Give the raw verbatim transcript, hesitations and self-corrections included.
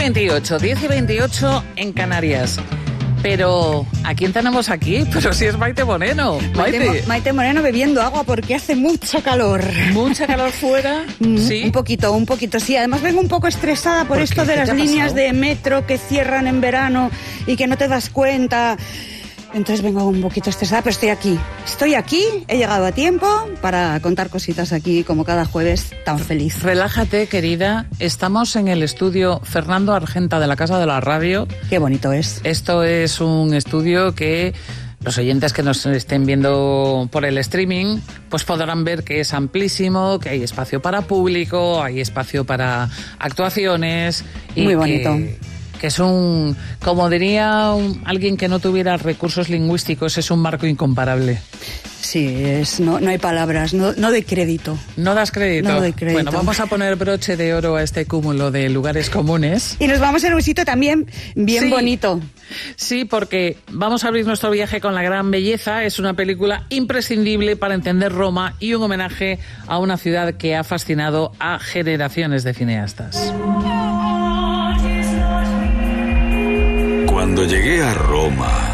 veintiocho, diez y veintiocho en Canarias. Pero, ¿a quién tenemos aquí? Pero si es Maite Moreno. Maite, Maite. Maite Moreno bebiendo agua porque hace mucho calor. ¿Mucha calor fuera? Mm, sí. Un poquito, un poquito, sí. Además vengo un poco estresada por, ¿Por esto de las líneas de metro que cierran en verano y que no te das cuenta. Entonces vengo un poquito estresada, pero estoy aquí. Estoy aquí, he llegado a tiempo para contar cositas aquí, como cada jueves, tan feliz. Relájate, querida. Estamos en el estudio Fernando Argenta de la Casa de la Radio. Qué bonito es. Esto es un estudio que los oyentes que nos estén viendo por el streaming, pues podrán ver que es amplísimo, que hay espacio para público, hay espacio para actuaciones. Y muy bonito. Que... que es un, como diría un, alguien que no tuviera recursos lingüísticos, es un marco incomparable. Sí, es, no, no hay palabras, no, no doy crédito. ¿No das crédito? No doy crédito. Bueno, vamos a poner broche de oro a este cúmulo de lugares comunes. Y nos vamos en un sitio también bien sí, bonito. Sí, porque vamos a abrir nuestro viaje con La Gran Belleza. Es una película imprescindible para entender Roma y un homenaje a una ciudad que ha fascinado a generaciones de cineastas. Cuando llegué a Roma